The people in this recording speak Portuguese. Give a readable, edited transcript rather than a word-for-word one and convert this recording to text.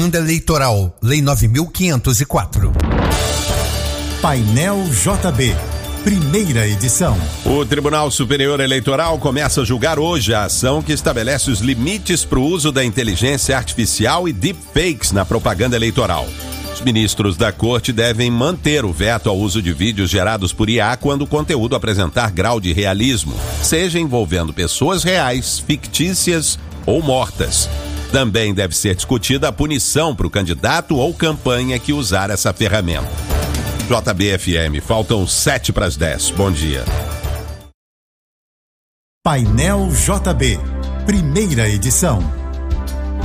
Eleitoral, Lei 9.504. Painel JB, primeira edição. O Tribunal Superior Eleitoral começa a julgar hoje a ação que estabelece os limites para o uso da inteligência artificial e deepfakes na propaganda eleitoral. Os ministros da Corte devem manter o veto ao uso de vídeos gerados por IA quando o conteúdo apresentar grau de realismo, seja envolvendo pessoas reais, fictícias ou mortas. Também deve ser discutida a punição para o candidato ou campanha que usar essa ferramenta. JBFM, faltam 9:07. Bom dia. Painel JB, primeira edição.